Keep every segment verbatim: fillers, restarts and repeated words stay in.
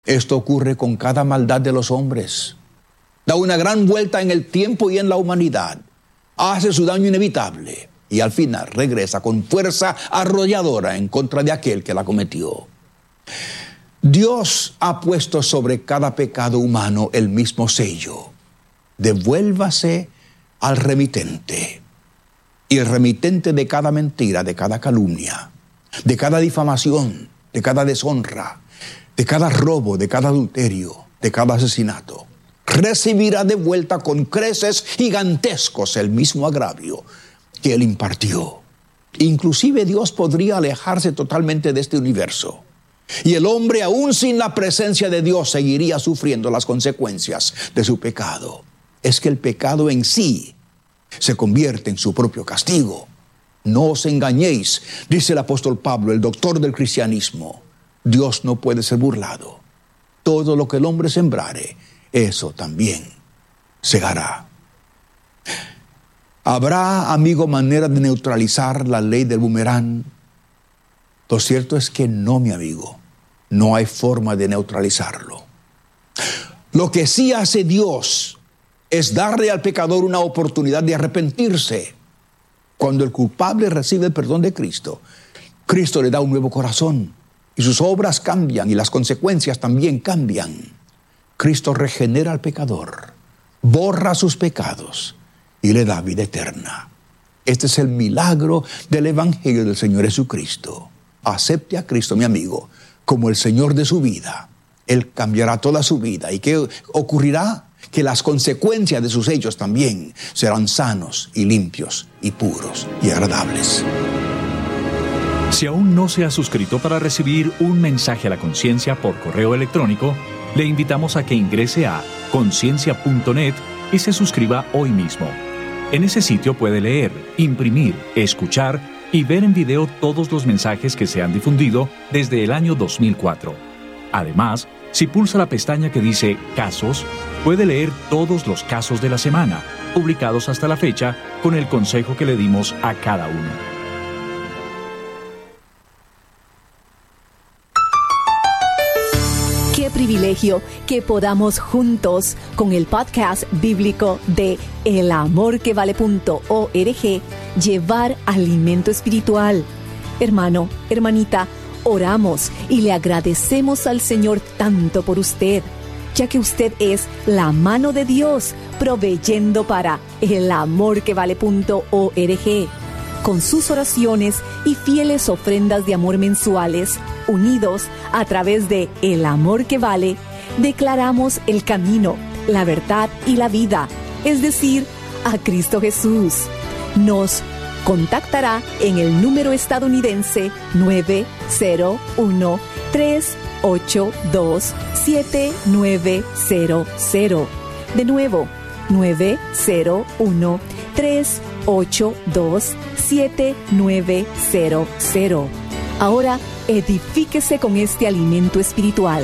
Esto ocurre con cada maldad de los hombres. Da una gran vuelta en el tiempo y en la humanidad. Hace su daño inevitable y al final regresa con fuerza arrolladora en contra de aquel que la cometió. Dios ha puesto sobre cada pecado humano el mismo sello. Devuélvase al remitente. Y el remitente de cada mentira, de cada calumnia, de cada difamación, de cada deshonra, de cada robo, de cada adulterio, de cada asesinato, recibirá de vuelta con creces gigantescos el mismo agravio que él impartió. Inclusive Dios podría alejarse totalmente de este universo. Y el hombre, aún sin la presencia de Dios, seguiría sufriendo las consecuencias de su pecado. Es que el pecado en sí se convierte en su propio castigo. No os engañéis, dice el apóstol Pablo, el doctor del cristianismo. Dios no puede ser burlado. Todo lo que el hombre sembrare, eso también segará. ¿Habrá, amigo, manera de neutralizar la ley del boomerang? Lo cierto es que no, mi amigo. No hay forma de neutralizarlo. Lo que sí hace Dios es darle al pecador una oportunidad de arrepentirse. Cuando el culpable recibe el perdón de Cristo, Cristo le da un nuevo corazón y sus obras cambian y las consecuencias también cambian. Cristo regenera al pecador, borra sus pecados y le da vida eterna. Este es el milagro del Evangelio del Señor Jesucristo. Acepte a Cristo, mi amigo, como el Señor de su vida. Él cambiará toda su vida. ¿Y qué ocurrirá? Que las consecuencias de sus hechos también serán sanos y limpios y puros y agradables. Si aún no se ha suscrito para recibir un mensaje a la conciencia por correo electrónico, le invitamos a que ingrese a conciencia punto net y se suscriba hoy mismo. En ese sitio puede leer, imprimir, escuchar y ver en video todos los mensajes que se han difundido desde el año dos mil cuatro. Además, si pulsa la pestaña que dice Casos, puede leer todos los casos de la semana, publicados hasta la fecha, con el consejo que le dimos a cada uno. Qué privilegio que podamos juntos, con el podcast bíblico de el amor que vale punto org, llevar alimento espiritual. Hermano, hermanita, oramos y le agradecemos al Señor tanto por usted, ya que usted es la mano de Dios proveyendo para el amor que vale punto org. Con sus oraciones y fieles ofrendas de amor mensuales, unidos a través de El Amor que Vale, declaramos el camino, la verdad y la vida, es decir, a Cristo Jesús. Nos contactará en el número estadounidense nueve cero uno, tres ocho dos, siete nueve cero cero. De nuevo, nueve cero uno, tres ocho dos, siete nueve cero cero. Ahora, edifíquese con este alimento espiritual.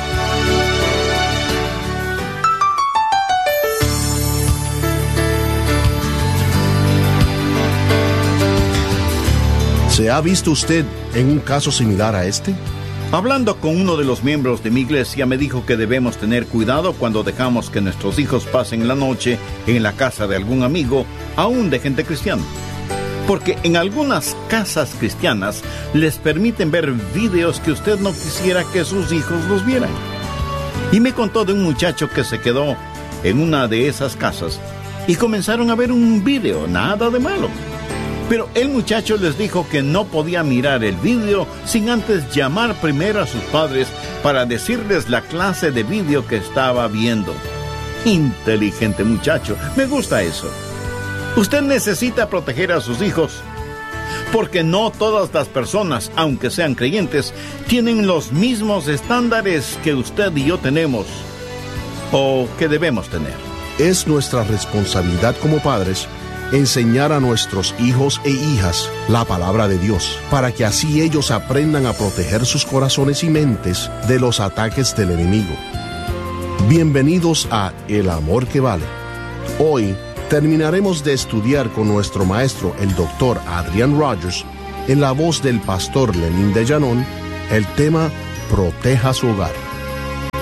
¿Se ha visto usted en un caso similar a este? Hablando con uno de los miembros de mi iglesia, me dijo que debemos tener cuidado cuando dejamos que nuestros hijos pasen la noche en la casa de algún amigo, aún de gente cristiana. Porque en algunas casas cristianas les permiten ver videos que usted no quisiera que sus hijos los vieran. Y me contó de un muchacho que se quedó en una de esas casas y comenzaron a ver un video, nada de malo. Pero el muchacho les dijo que no podía mirar el video sin antes llamar primero a sus padres para decirles la clase de video que estaba viendo. Inteligente muchacho, me gusta eso. Usted necesita proteger a sus hijos, porque no todas las personas, aunque sean creyentes, tienen los mismos estándares que usted y yo tenemos, o que debemos tener. Es nuestra responsabilidad como padres enseñar a nuestros hijos e hijas la palabra de Dios, para que así ellos aprendan a proteger sus corazones y mentes de los ataques del enemigo. Bienvenidos a El Amor que Vale. Hoy terminaremos de estudiar con nuestro maestro, el doctor Adrian Rogers, en la voz del pastor Lenín de Llanón, el tema Proteja su hogar.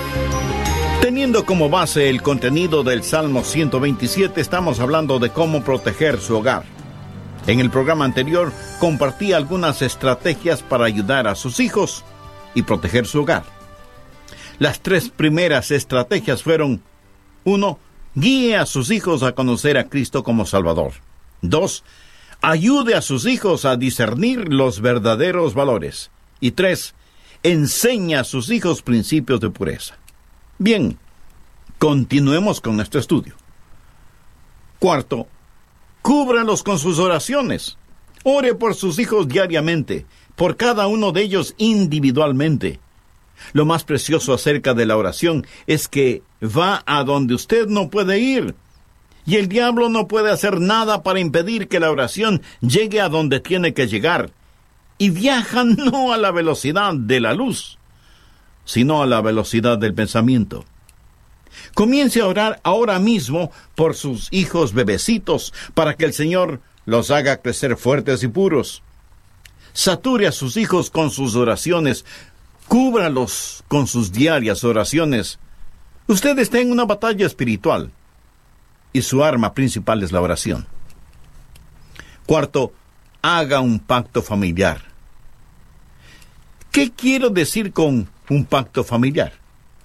Teniendo como base el contenido del Salmo ciento veintisiete, estamos hablando de cómo proteger su hogar. En el programa anterior compartí algunas estrategias para ayudar a sus hijos y proteger su hogar. Las tres primeras estrategias fueron: uno, guíe a sus hijos a conocer a Cristo como Salvador. Dos, ayude a sus hijos a discernir los verdaderos valores. Y tres, enseña a sus hijos principios de pureza. Bien, continuemos con nuestro estudio. Cuarto, cúbralos con sus oraciones. Ore por sus hijos diariamente, por cada uno de ellos individualmente. Lo más precioso acerca de la oración es que va a donde usted no puede ir. Y el diablo no puede hacer nada para impedir que la oración llegue a donde tiene que llegar. Y viaja no a la velocidad de la luz, sino a la velocidad del pensamiento. Comience a orar ahora mismo por sus hijos bebecitos, para que el Señor los haga crecer fuertes y puros. Sature a sus hijos con sus oraciones. Cúbralos con sus diarias oraciones. Usted está en una batalla espiritual, y su arma principal es la oración. Cuarto, haga un pacto familiar. ¿Qué quiero decir con un pacto familiar?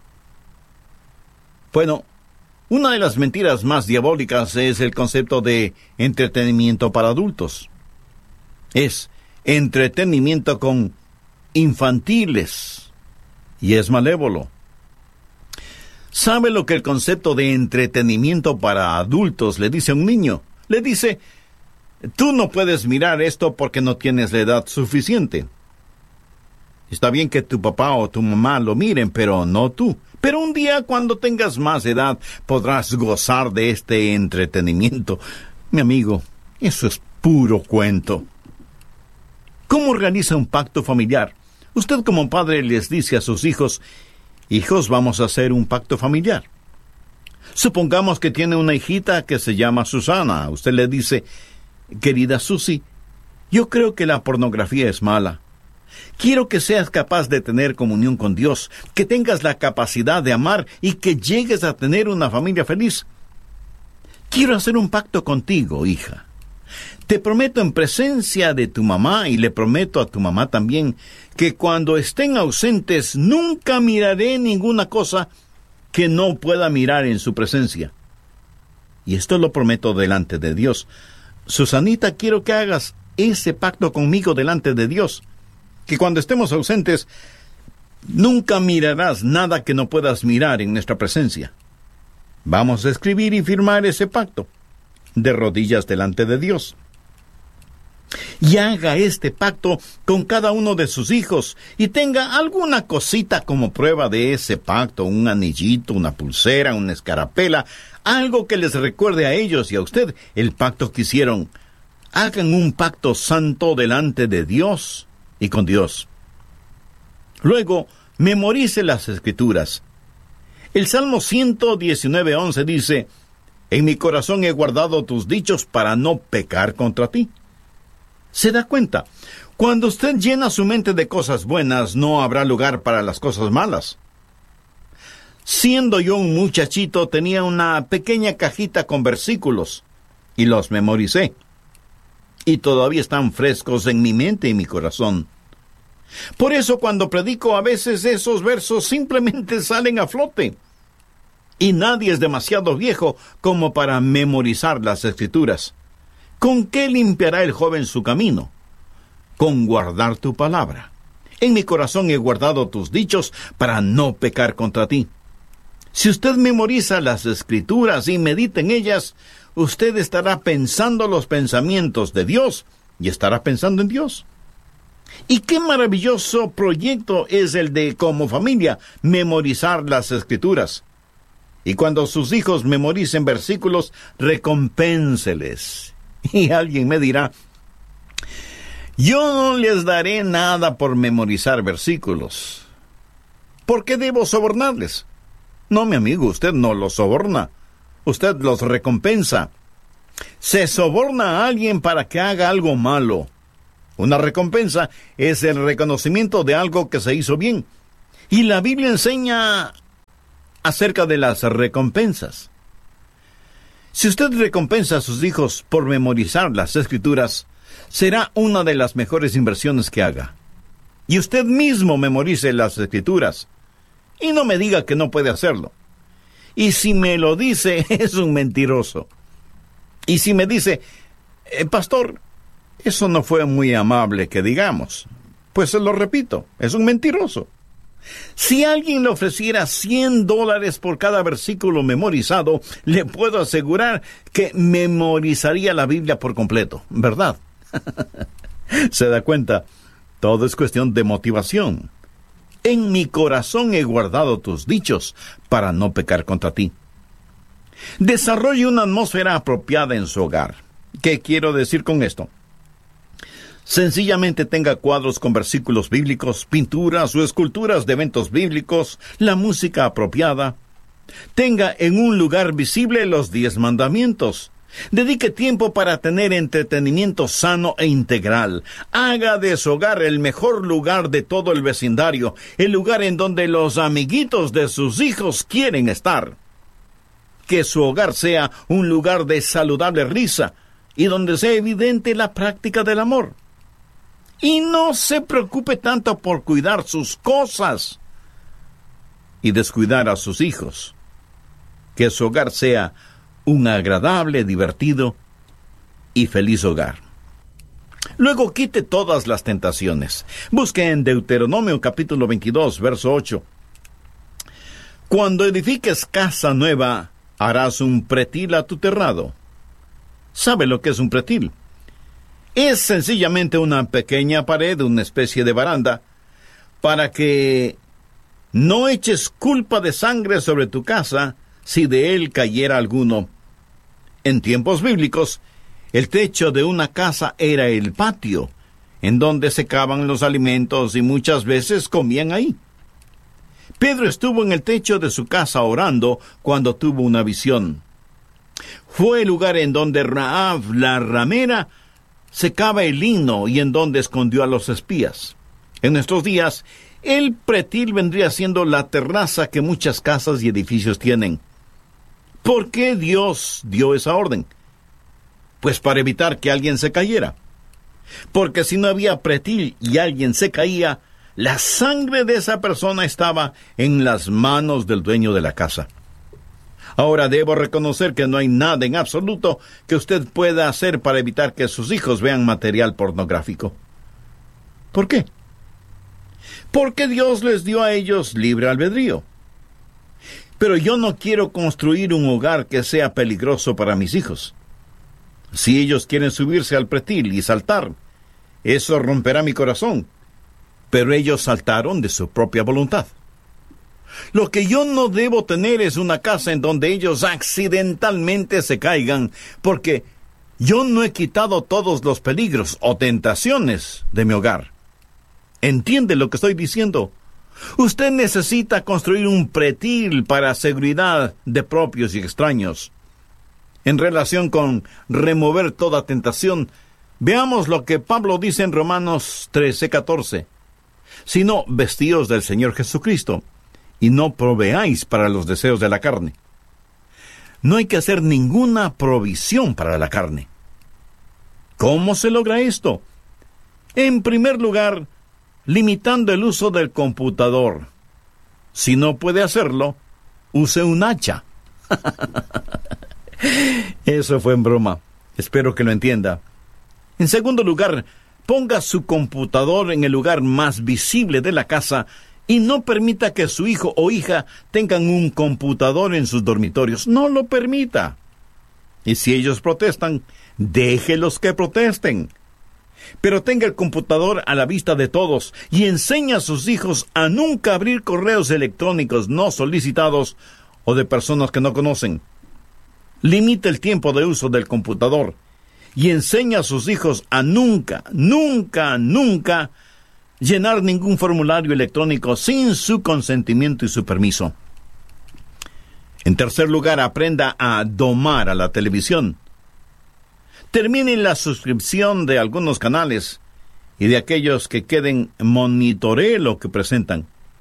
Bueno, una de las mentiras más diabólicas es el concepto de entretenimiento para adultos. Es entretenimiento con infantiles y es malévolo. ¿Sabe lo que el concepto de entretenimiento para adultos le dice a un niño? Le dice: tú no puedes mirar esto porque no tienes la edad suficiente. Está bien que tu papá o tu mamá lo miren, pero no tú. Pero un día, cuando tengas más edad, podrás gozar de este entretenimiento. Mi amigo, eso es puro cuento. ¿Cómo organiza un pacto familiar? Usted como padre les dice a sus hijos: hijos, vamos a hacer un pacto familiar. Supongamos que tiene una hijita que se llama Susana. Usted le dice: querida Susi, yo creo que la pornografía es mala. Quiero que seas capaz de tener comunión con Dios, que tengas la capacidad de amar y que llegues a tener una familia feliz. Quiero hacer un pacto contigo, hija. Te prometo en presencia de tu mamá, y le prometo a tu mamá también, que cuando estén ausentes nunca miraré ninguna cosa que no pueda mirar en su presencia. Y esto lo prometo delante de Dios. Susanita, quiero que hagas ese pacto conmigo delante de Dios, que cuando estemos ausentes nunca mirarás nada que no puedas mirar en nuestra presencia. Vamos a escribir y firmar ese pacto de rodillas delante de Dios. Y haga este pacto con cada uno de sus hijos, y tenga alguna cosita como prueba de ese pacto: un anillito, una pulsera, una escarapela, algo que les recuerde a ellos y a usted el pacto que hicieron. Hagan un pacto santo delante de Dios y con Dios. Luego, memorice las Escrituras. El Salmo ciento diecinueve, once dice: en mi corazón he guardado tus dichos para no pecar contra ti. ¿Se da cuenta? Cuando usted llena su mente de cosas buenas, no habrá lugar para las cosas malas. Siendo yo un muchachito, tenía una pequeña cajita con versículos, y los memoricé. Y todavía están frescos en mi mente y mi corazón. Por eso, cuando predico, a veces esos versos simplemente salen a flote. Y nadie es demasiado viejo como para memorizar las Escrituras. ¿Con qué limpiará el joven su camino? Con guardar tu palabra. En mi corazón he guardado tus dichos para no pecar contra ti. Si usted memoriza las Escrituras y medita en ellas, usted estará pensando los pensamientos de Dios y estará pensando en Dios. Y qué maravilloso proyecto es el de, como familia, memorizar las Escrituras. Y cuando sus hijos memoricen versículos, recompénseles. Y alguien me dirá: yo no les daré nada por memorizar versículos. ¿Por qué debo sobornarles? No, mi amigo, usted no los soborna. Usted los recompensa. Se soborna a alguien para que haga algo malo. Una recompensa es el reconocimiento de algo que se hizo bien. Y la Biblia enseña acerca de las recompensas. Si usted recompensa a sus hijos por memorizar las Escrituras, será una de las mejores inversiones que haga. Y usted mismo memorice las Escrituras. Y no me diga que no puede hacerlo. Y si me lo dice, es un mentiroso. Y si me dice, eh, pastor, eso no fue muy amable que digamos, pues se lo repito, es un mentiroso. Si alguien le ofreciera cien dólares por cada versículo memorizado, le puedo asegurar que memorizaría la Biblia por completo, ¿verdad? ¿Se da cuenta? Todo es cuestión de motivación. En mi corazón he guardado tus dichos para no pecar contra ti. Desarrolle una atmósfera apropiada en su hogar. ¿Qué quiero decir con esto? Sencillamente tenga cuadros con versículos bíblicos, pinturas o esculturas de eventos bíblicos, la música apropiada. Tenga en un lugar visible los diez mandamientos. Dedique tiempo para tener entretenimiento sano e integral. Haga de su hogar el mejor lugar de todo el vecindario, el lugar en donde los amiguitos de sus hijos quieren estar. Que su hogar sea un lugar de saludable risa y donde sea evidente la práctica del amor. Y no se preocupe tanto por cuidar sus cosas y descuidar a sus hijos. Que su hogar sea un agradable, divertido y feliz hogar. Luego quite todas las tentaciones. Busque en Deuteronomio capítulo veintidós, verso ocho. Cuando edifiques casa nueva, harás un pretil a tu terrado. ¿Sabe lo que es un pretil? Es sencillamente una pequeña pared, una especie de baranda, para que no eches culpa de sangre sobre tu casa si de él cayera alguno. En tiempos bíblicos, el techo de una casa era el patio, en donde secaban los alimentos y muchas veces comían ahí. Pedro estuvo en el techo de su casa orando cuando tuvo una visión. Fue el lugar en donde Rahab, la ramera, secaba el lino y en donde escondió a los espías. En nuestros días, el pretil vendría siendo la terraza que muchas casas y edificios tienen. ¿Por qué Dios dio esa orden? Pues para evitar que alguien se cayera. Porque si no había pretil y alguien se caía, la sangre de esa persona estaba en las manos del dueño de la casa. Ahora debo reconocer que no hay nada en absoluto que usted pueda hacer para evitar que sus hijos vean material pornográfico. ¿Por qué? Porque Dios les dio a ellos libre albedrío. Pero yo no quiero construir un hogar que sea peligroso para mis hijos. Si ellos quieren subirse al pretil y saltar, eso romperá mi corazón. Pero ellos saltaron de su propia voluntad. Lo que yo no debo tener es una casa en donde ellos accidentalmente se caigan, porque yo no he quitado todos los peligros o tentaciones de mi hogar. ¿Entiende lo que estoy diciendo? Usted necesita construir un pretil para seguridad de propios y extraños. En relación con remover toda tentación, veamos lo que Pablo dice en Romanos trece, catorce. Sino vestíos del Señor Jesucristo, y no proveáis para los deseos de la carne. No hay que hacer ninguna provisión para la carne. ¿Cómo se logra esto? En primer lugar, limitando el uso del computador. Si no puede hacerlo, use un hacha. Eso fue en broma. Espero que lo entienda. En segundo lugar, ponga su computador en el lugar más visible de la casa y no permita que su hijo o hija tengan un computador en sus dormitorios. No lo permita. Y si ellos protestan, déjelos que protesten. Pero tenga el computador a la vista de todos y enseñe a sus hijos a nunca abrir correos electrónicos no solicitados o de personas que no conocen. Limite el tiempo de uso del computador y enseña a sus hijos a nunca, nunca, nunca llenar ningún formulario electrónico sin su consentimiento y su permiso. En tercer lugar, aprenda a domar a la televisión. Termine la suscripción de algunos canales y de aquellos que queden monitoree lo que presentan.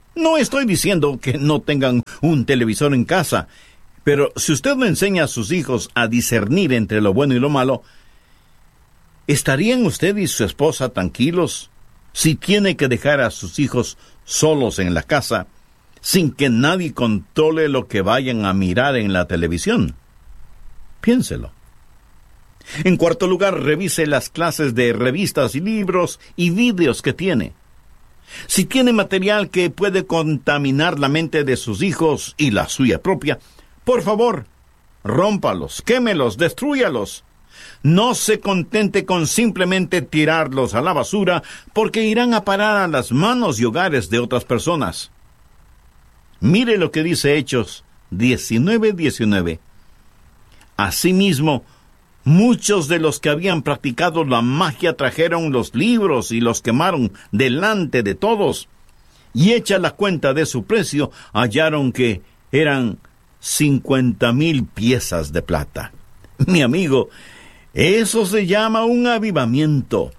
No estoy diciendo que no tengan un televisor en casa, pero si usted no enseña a sus hijos a discernir entre lo bueno y lo malo, ¿estarían usted y su esposa tranquilos si tiene que dejar a sus hijos solos en la casa, sin que nadie controle lo que vayan a mirar en la televisión? Piénselo. En cuarto lugar, revise las clases de revistas y libros y vídeos que tiene. Si tiene material que puede contaminar la mente de sus hijos y la suya propia, por favor, rómpalos, quémelos, destrúyalos. No se contente con simplemente tirarlos a la basura, porque irán a parar a las manos y hogares de otras personas. Mire lo que dice Hechos diecinueve diecinueve. Asimismo, muchos de los que habían practicado la magia trajeron los libros y los quemaron delante de todos, y hecha la cuenta de su precio, hallaron que eran cincuenta mil piezas de plata. Mi amigo, eso se llama un avivamiento.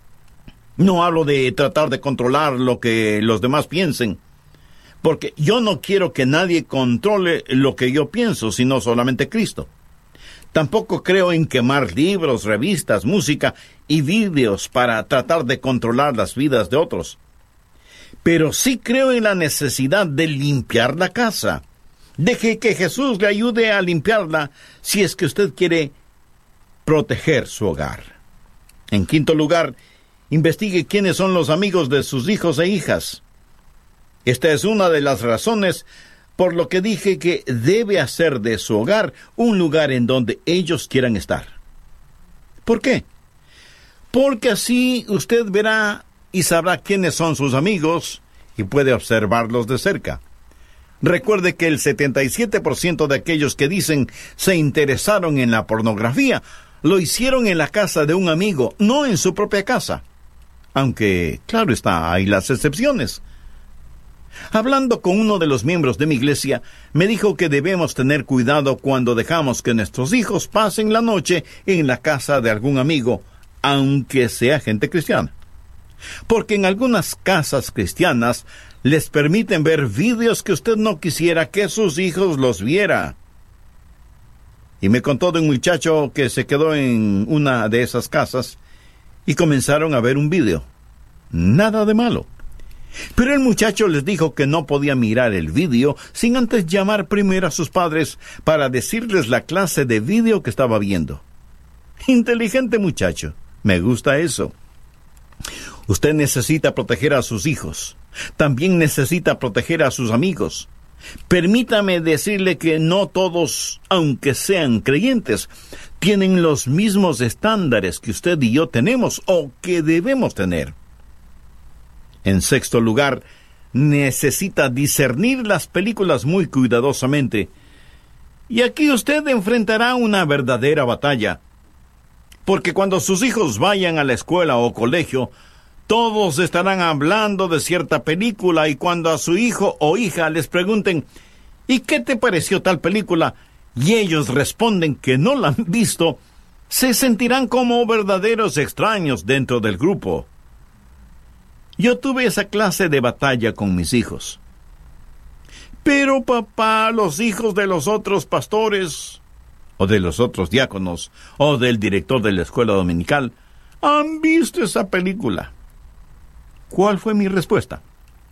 No hablo de tratar de controlar lo que los demás piensen, porque yo no quiero que nadie controle lo que yo pienso, sino solamente Cristo. Tampoco creo en quemar libros, revistas, música y vídeos para tratar de controlar las vidas de otros. Pero sí creo en la necesidad de limpiar la casa. Deje que Jesús le ayude a limpiarla si es que usted quiere proteger su hogar. En quinto lugar, investigue quiénes son los amigos de sus hijos e hijas. Esta es una de las razones por lo que dije que debe hacer de su hogar un lugar en donde ellos quieran estar. ¿Por qué? Porque así usted verá y sabrá quiénes son sus amigos y puede observarlos de cerca. Recuerde que el setenta y siete por ciento de aquellos que dicen se interesaron en la pornografía lo hicieron en la casa de un amigo, no en su propia casa. Aunque, claro está, hay las excepciones. Hablando con uno de los miembros de mi iglesia, me dijo que debemos tener cuidado cuando dejamos que nuestros hijos pasen la noche en la casa de algún amigo, aunque sea gente cristiana. Porque en algunas casas cristianas les permiten ver vídeos que usted no quisiera que sus hijos los viera. Y me contó de un muchacho que se quedó en una de esas casas y comenzaron a ver un vídeo. Nada de malo. Pero el muchacho les dijo que no podía mirar el vídeo sin antes llamar primero a sus padres para decirles la clase de vídeo que estaba viendo. Inteligente muchacho. Me gusta eso. Usted necesita proteger a sus hijos. También necesita proteger a sus amigos. Permítame decirle que no todos, aunque sean creyentes, tienen los mismos estándares que usted y yo tenemos o que debemos tener. En sexto lugar, necesita discernir las películas muy cuidadosamente. Y aquí usted enfrentará una verdadera batalla. Porque cuando sus hijos vayan a la escuela o colegio, todos estarán hablando de cierta película, y cuando a su hijo o hija les pregunten ¿y qué te pareció tal película? Y ellos responden que no la han visto, se sentirán como verdaderos extraños dentro del grupo. Yo tuve esa clase de batalla con mis hijos. Pero papá, los hijos de los otros pastores, o de los otros diáconos, o del director de la escuela dominical, han visto esa película. ¿Cuál fue mi respuesta?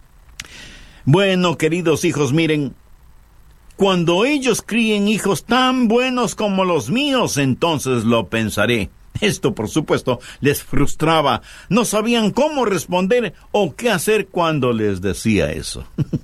Bueno, queridos hijos, miren, cuando ellos críen hijos tan buenos como los míos, entonces lo pensaré. Esto, por supuesto, les frustraba. No sabían cómo responder o qué hacer cuando les decía eso.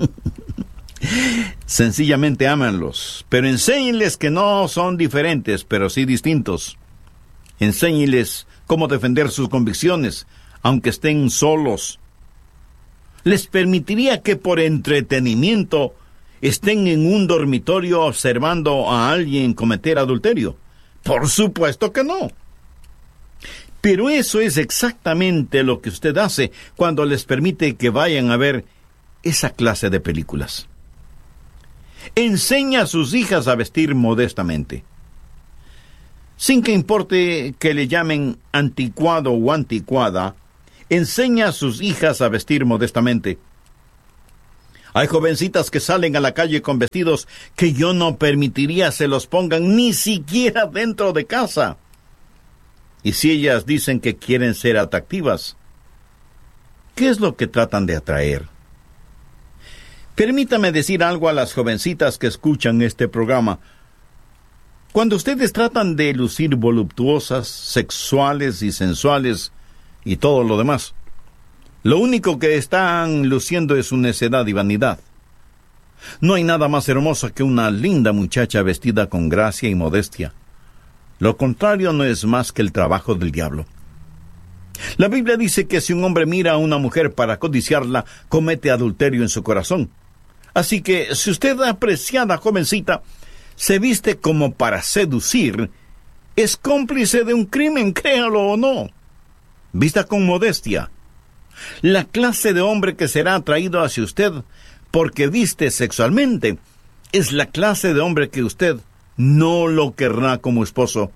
Sencillamente ámanlos, pero enséñenles que no son diferentes, pero sí distintos. Enséñenles cómo defender sus convicciones, aunque estén solos. ¿Les permitiría que por entretenimiento estén en un dormitorio observando a alguien cometer adulterio? Por supuesto que no. Pero eso es exactamente lo que usted hace cuando les permite que vayan a ver esa clase de películas. Enseña a sus hijas a vestir modestamente. Sin que importe que le llamen anticuado o anticuada, enseña a sus hijas a vestir modestamente. Hay jovencitas que salen a la calle con vestidos que yo no permitiría se los pongan ni siquiera dentro de casa. Y si ellas dicen que quieren ser atractivas, ¿qué es lo que tratan de atraer? Permítame decir algo a las jovencitas que escuchan este programa. Cuando ustedes tratan de lucir voluptuosas, sexuales y sensuales y todo lo demás, lo único que están luciendo es su necedad y vanidad. No hay nada más hermoso que una linda muchacha vestida con gracia y modestia. Lo contrario no es más que el trabajo del diablo. La Biblia dice que si un hombre mira a una mujer para codiciarla, comete adulterio en su corazón. Así que si usted, apreciada jovencita, se viste como para seducir, es cómplice de un crimen, créalo o no. Vista con modestia. La clase de hombre que será atraído hacia usted porque viste sexualmente es la clase de hombre que usted no lo querrá como esposo.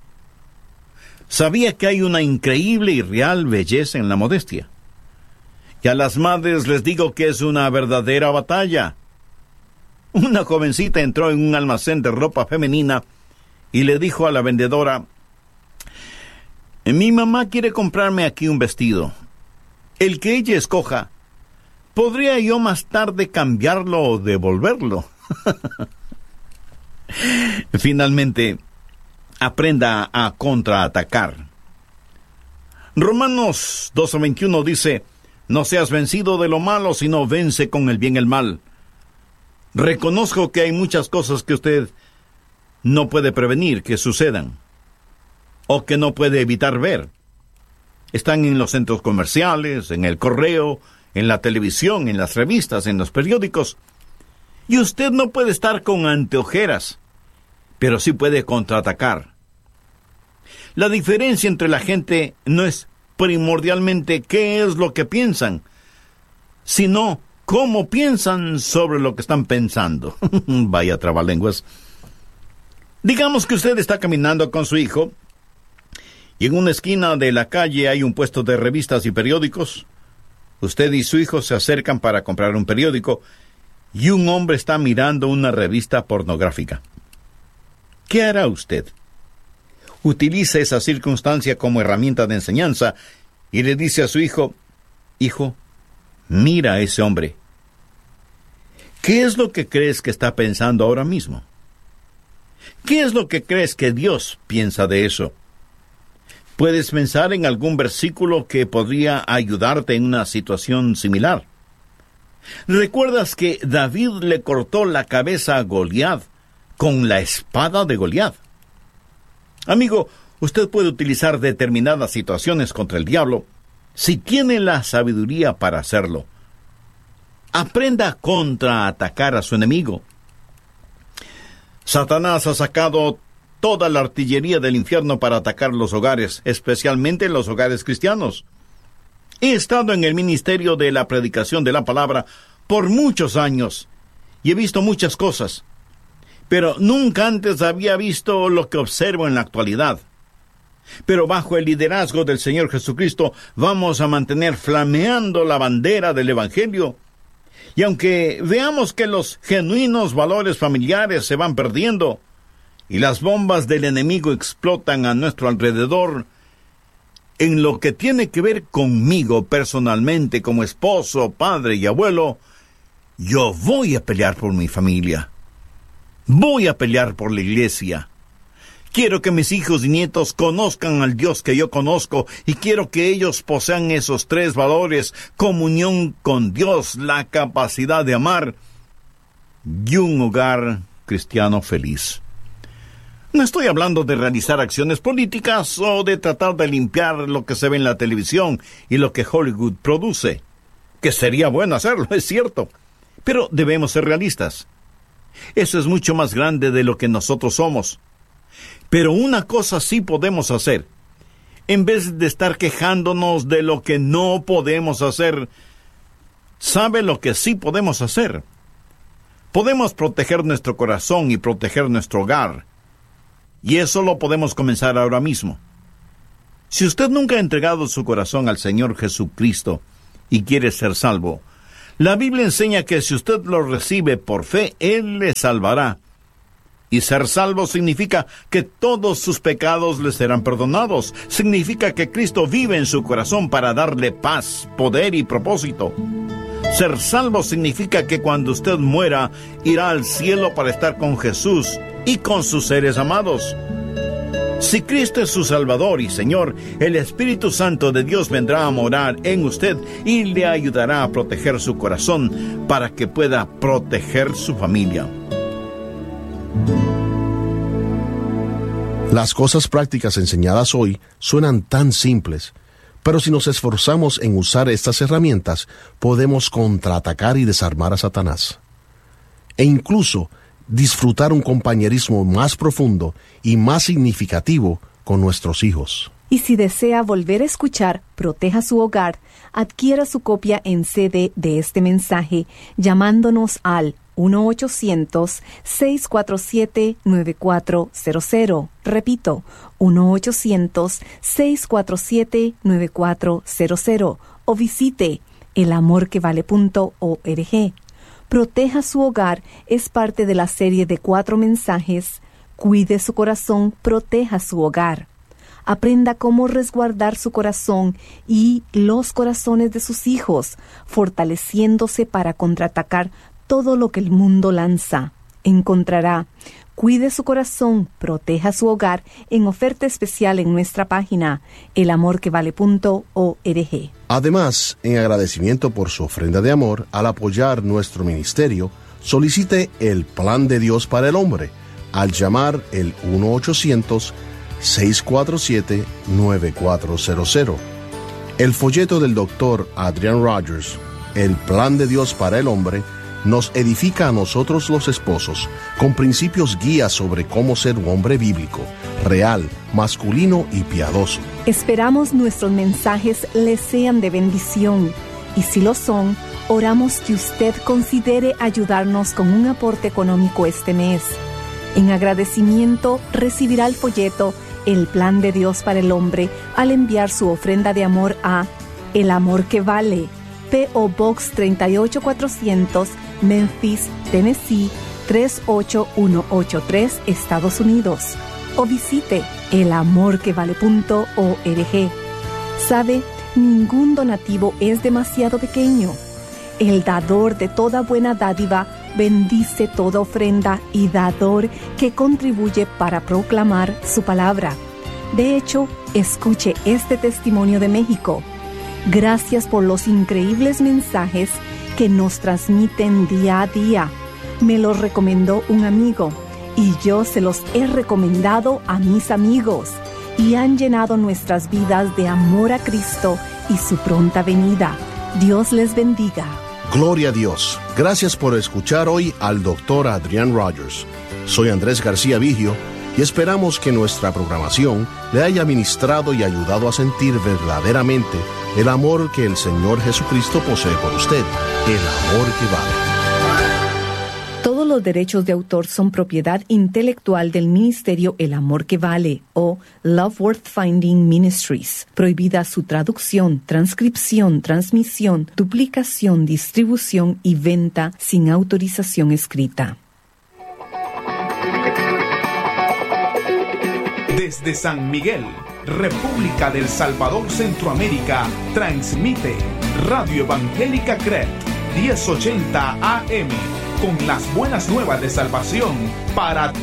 Sabía que hay una increíble y real belleza en la modestia. Y a las madres les digo que es una verdadera batalla. Una jovencita entró en un almacén de ropa femenina y le dijo a la vendedora: mi mamá quiere comprarme aquí un vestido. El que ella escoja, ¿podría yo más tarde cambiarlo o devolverlo? Finalmente, aprenda a contraatacar. Romanos doce veintiuno dice: no seas vencido de lo malo, sino vence con el bien el mal. Reconozco que hay muchas cosas que usted no puede prevenir que sucedan, o que no puede evitar ver. Están en los centros comerciales, en el correo, en la televisión, en las revistas, en los periódicos. Y usted no puede estar con anteojeras, pero sí puede contraatacar. La diferencia entre la gente no es primordialmente qué es lo que piensan, sino cómo piensan sobre lo que están pensando. Vaya trabalenguas. Digamos que usted está caminando con su hijo, y en una esquina de la calle hay un puesto de revistas y periódicos. Usted y su hijo se acercan para comprar un periódico, y un hombre está mirando una revista pornográfica. ¿Qué hará usted? Utiliza esa circunstancia como herramienta de enseñanza y le dice a su hijo: hijo, mira a ese hombre. ¿Qué es lo que crees que está pensando ahora mismo? ¿Qué es lo que crees que Dios piensa de eso? ¿Puedes pensar en algún versículo que podría ayudarte en una situación similar? ¿Recuerdas que David le cortó la cabeza a Goliat con la espada de Goliat? Amigo, usted puede utilizar determinadas situaciones contra el diablo si tiene la sabiduría para hacerlo. Aprenda a contraatacar a su enemigo. Satanás ha sacado toda la artillería del infierno para atacar los hogares, especialmente los hogares cristianos. He estado en el ministerio de la predicación de la palabra por muchos años y he visto muchas cosas, pero nunca antes había visto lo que observo en la actualidad. Pero bajo el liderazgo del Señor Jesucristo vamos a mantener flameando la bandera del Evangelio. Y aunque veamos que los genuinos valores familiares se van perdiendo y las bombas del enemigo explotan a nuestro alrededor, en lo que tiene que ver conmigo personalmente como esposo, padre y abuelo, yo voy a pelear por mi familia. Voy a pelear por la iglesia. Quiero que mis hijos y nietos conozcan al Dios que yo conozco y quiero que ellos posean esos tres valores: comunión con Dios, la capacidad de amar y un hogar cristiano feliz. No estoy hablando de realizar acciones políticas o de tratar de limpiar lo que se ve en la televisión y lo que Hollywood produce, que sería bueno hacerlo, es cierto, pero debemos ser realistas. Eso es mucho más grande de lo que nosotros somos. Pero una cosa sí podemos hacer. En vez de estar quejándonos de lo que no podemos hacer, ¿sabe lo que sí podemos hacer? Podemos proteger nuestro corazón y proteger nuestro hogar. Y eso lo podemos comenzar ahora mismo. Si usted nunca ha entregado su corazón al Señor Jesucristo y quiere ser salvo, La Biblia enseña que si usted lo recibe por fe, Él le salvará. Y ser salvo significa que todos sus pecados le serán perdonados. Significa que Cristo vive en su corazón para darle paz, poder y propósito. Ser salvo significa que cuando usted muera, irá al cielo para estar con Jesús y con sus seres amados. Si Cristo es su Salvador y Señor, el Espíritu Santo de Dios vendrá a morar en usted y le ayudará a proteger su corazón para que pueda proteger su familia. Las cosas prácticas enseñadas hoy suenan tan simples, pero si nos esforzamos en usar estas herramientas, podemos contraatacar y desarmar a Satanás. E incluso disfrutar un compañerismo más profundo y más significativo con nuestros hijos. Y si desea volver a escuchar Proteja su Hogar, adquiera su copia en C D de este mensaje llamándonos al uno ochocientos, seis cuatro siete, nueve cuatro cero cero. Repito, uno ochocientos, seis cuatro siete, nueve cuatro cero cero. O visite el amor que vale punto org. Proteja su Hogar es parte de la serie de cuatro mensajes. Cuide su corazón, proteja su hogar. Aprenda cómo resguardar su corazón y los corazones de sus hijos, fortaleciéndose para contraatacar todo lo que el mundo lanza. Encontrará Cuide su corazón, proteja su hogar en oferta especial en nuestra página el amor que vale punto org. Además, en agradecimiento por su ofrenda de amor, al apoyar nuestro ministerio, solicite el Plan de Dios para el Hombre al llamar el uno ochocientos, seis cuatro siete, nueve cuatro cero cero. El folleto del doctor Adrian Rogers, El Plan de Dios para el Hombre, nos edifica a nosotros los esposos con principios guías sobre cómo ser un hombre bíblico, real, masculino y piadoso. Esperamos nuestros mensajes les sean de bendición, y si lo son, oramos que usted considere ayudarnos con un aporte económico este mes. En agradecimiento recibirá el folleto El Plan de Dios para el Hombre al enviar su ofrenda de amor a El Amor que Vale, P O Box treinta y ocho cuatrocientos, Memphis, Tennessee tres ocho uno ocho tres, Estados Unidos. O visite el amor que vale punto org. ¿Sabe? Ningún donativo es demasiado pequeño. El dador de toda buena dádiva bendice toda ofrenda y dador que contribuye para proclamar su palabra. De hecho, escuche este testimonio de México. Gracias por los increíbles mensajes que nos transmiten día a día. Me los recomendó un amigo y yo se los he recomendado a mis amigos y han llenado nuestras vidas de amor a Cristo y su pronta venida. Dios les bendiga. Gloria a Dios. Gracias por escuchar hoy al doctor Adrian Rogers. Soy Andrés García Vigio y esperamos que nuestra programación le haya ministrado y ayudado a sentir verdaderamente el amor que el Señor Jesucristo posee por usted, el amor que vale. Todos los derechos de autor son propiedad intelectual del ministerio El Amor que Vale o Love Worth Finding Ministries. Prohibida su traducción, transcripción, transmisión, duplicación, distribución y venta sin autorización escrita. Desde San Miguel, República del Salvador, Centroamérica, transmite Radio Evangélica C R E T diez ochenta A M con las buenas nuevas de salvación para